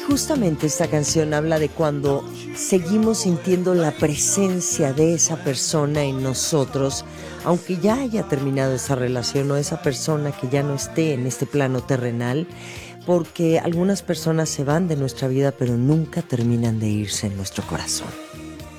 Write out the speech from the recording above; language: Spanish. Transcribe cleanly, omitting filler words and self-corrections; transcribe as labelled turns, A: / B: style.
A: justamente esta canción habla de cuando seguimos sintiendo la presencia de esa persona en nosotros, aunque ya haya terminado esa relación o esa persona que ya no esté en este plano terrenal, porque algunas personas se van de nuestra vida pero nunca terminan de irse en nuestro corazón.